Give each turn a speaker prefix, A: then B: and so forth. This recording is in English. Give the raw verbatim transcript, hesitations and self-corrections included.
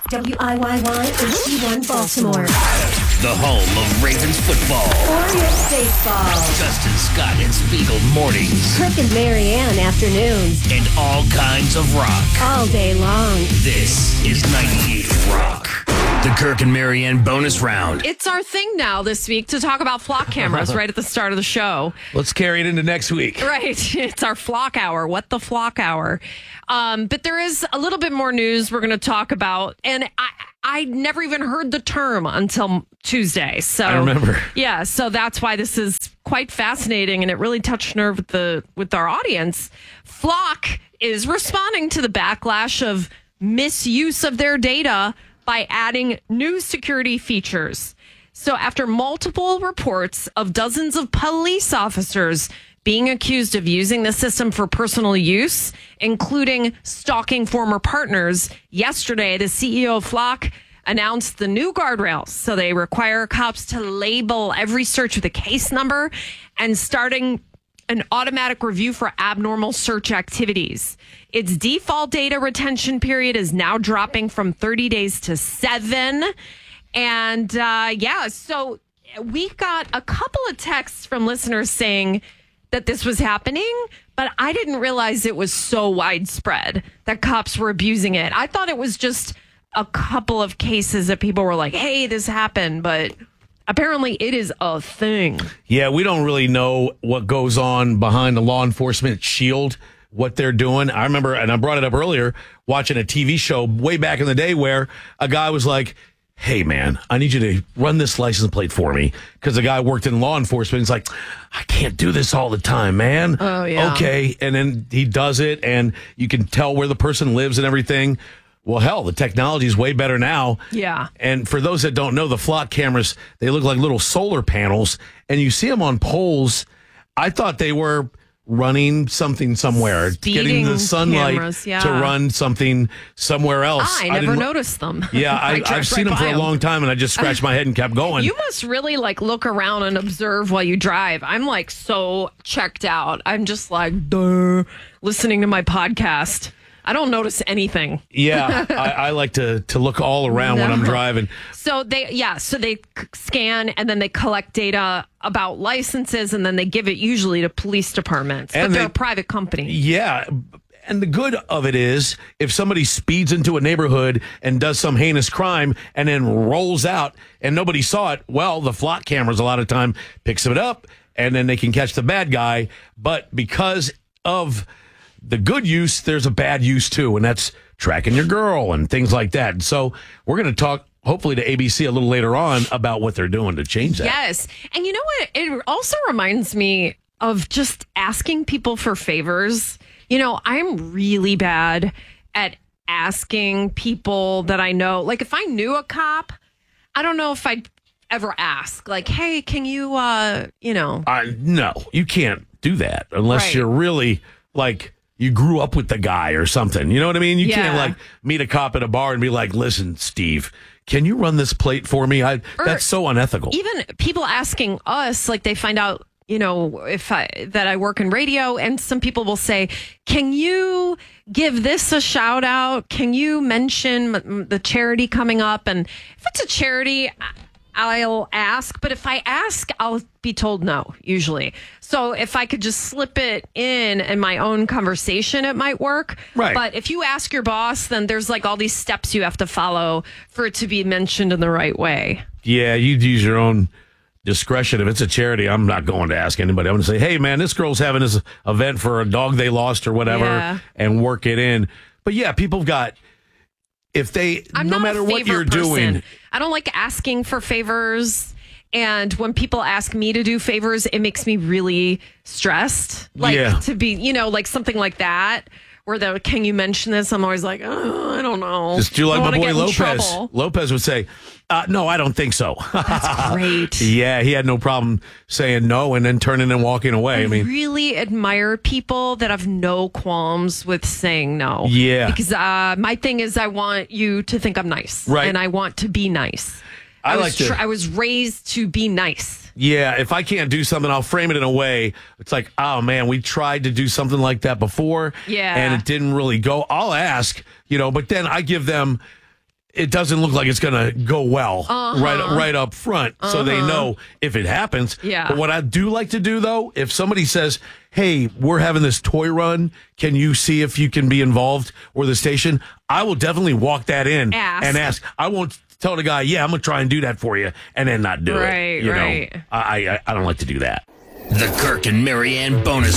A: W I Y Y H D one Baltimore.
B: The home of Ravens football.
A: Orioles baseball.
B: Justin Scott and Spiegel mornings.
A: Kirk and Marianne afternoons.
B: And all kinds of rock.
A: All day long.
B: This is ninety-eight Rock. The Kirk and Marianne bonus round.
C: It's our thing now this week to talk about flock cameras right at the start of the show.
D: Let's carry it into next week.
C: Right. It's our flock hour. What the flock hour? Um, but there is a little bit more news we're going to talk about. And I, I never even heard the term until Tuesday. So
D: I remember.
C: Yeah. So that's why this is quite fascinating. And it really touched nerve with the with our audience. Flock is responding to the backlash of misuse of their data by adding new security features. So after multiple reports of dozens of police officers being accused of using the system for personal use, including stalking former partners, yesterday the C E O of Flock announced the new guardrails. So they require cops to label every search with a case number and starting an automatic review for abnormal search activities. Its default data retention period is now dropping from thirty days to seven. And uh, yeah, so we got a couple of texts from listeners saying that this was happening, but I didn't realize it was so widespread that cops were abusing it. I thought it was just a couple of cases that people were like, hey, this happened, but apparently it is a thing.
D: Yeah, we don't really know what goes on behind the law enforcement shield, what they're doing. I remember, and I brought it up earlier, watching a T V show way back in the day where a guy was like, hey, man, I need you to run this license plate for me. Because the guy worked in law enforcement. He's like, I can't do this all the time, man.
C: Oh, yeah.
D: Okay. And then he does it, and you can tell where the person lives and everything. Well, hell, the technology is way better now.
C: Yeah.
D: And for those that don't know, the flock cameras, they look like little solar panels, and you see them on poles. I thought they were running something somewhere,
C: Speeding
D: getting the sunlight
C: cameras, yeah.
D: to run something somewhere else.
C: I never
D: didn't-
C: noticed them.
D: Yeah, I,
C: drove
D: I've seen
C: right
D: them for
C: by
D: a long time, and I just scratched my head and kept going.
C: You must really like look around and observe while you drive. I'm like so checked out. I'm just like, duh, listening to my podcast. I don't notice anything.
D: Yeah, I, I like to to look all around when I'm
C: No.
D: driving.
C: So they, yeah, so they c- scan and then they collect data about licenses and then they give it usually to police departments.
D: And
C: but they're
D: they-
C: a private company.
D: Yeah, and the good of it is if somebody speeds into a neighborhood and does some heinous crime and then rolls out and nobody saw it, well, the flock cameras a lot of time picks it up and then they can catch the bad guy. But because of the good use, there's a bad use too, and that's tracking your girl and things like that. And so we're going to talk, hopefully, to A B C a little later on about what they're doing to change that.
C: Yes. And you know what? It also reminds me of just asking people for favors. You know, I'm really bad at asking people that I know. Like, if I knew a cop, I don't know if I'd ever ask, like, hey, can you, uh, you know.
D: Uh, no, you can't do that unless
C: Right.
D: you're really like you grew up with the guy or something. You know what I mean? You
C: Yeah.
D: can't like meet a cop at a bar and be like, listen, Steve, can you run this plate for me? I
C: Or
D: that's so unethical.
C: Even people asking us, like they find out, you know, if I that I work in radio, and some people will say, can you give this a shout out? Can you mention m- the charity coming up? And if it's a charity, I'll ask, but if I ask, I'll be told no, usually. So if I could just slip it in in my own conversation, it might work.
D: Right.
C: But if you ask your boss, then there's like all these steps you have to follow for it to be mentioned in the right way.
D: Yeah, you'd use your own discretion. If it's a charity, I'm not going to ask anybody. I'm going to say, hey, man, this girl's having this event for a dog they lost or whatever,
C: Yeah.
D: and work it in. But yeah, people have got, if they,
C: I'm
D: no
C: not
D: matter
C: a
D: what
C: favor
D: you're
C: person.
D: doing.
C: I don't like asking for favors. And when people ask me to do favors, it makes me really stressed. Like
D: Yeah.
C: to be, you know, like something like that, where they're, can you mention this? I'm always like, oh, I don't know.
D: Just do like
C: I
D: my
C: don't
D: boy
C: wanna get in
D: Lopez.
C: trouble.
D: Lopez would say, uh, no, I don't think so.
C: That's great.
D: Yeah, he had no problem saying no and then turning and walking away. I,
C: I
D: mean,
C: really admire people that have no qualms with saying no.
D: Yeah.
C: Because uh, my thing is, I want you to think I'm nice.
D: Right.
C: And I want to be nice.
D: I
C: was
D: like to-
C: tr- I was raised to be nice.
D: yeah, if I can't do something, I'll frame it in a way. It's like, oh man, we tried to do something like that before.
C: Yeah.
D: And it didn't really go. I'll ask, you know, but then I give them, it doesn't look like it's going to go well
C: Uh-huh.
D: right right up front, so they know if it happens.
C: Yeah.
D: But what I do like to do, though, if somebody says, hey, we're having this toy run, can you see if you can be involved or the station? I will definitely walk that in
C: Ask.
D: and ask. I won't tell the guy, yeah, I'm going to try and do that for you, and then not do
C: Right,
D: it. You
C: right.
D: know, I, I I don't like to do that.
B: The Kirk and Marianne bonus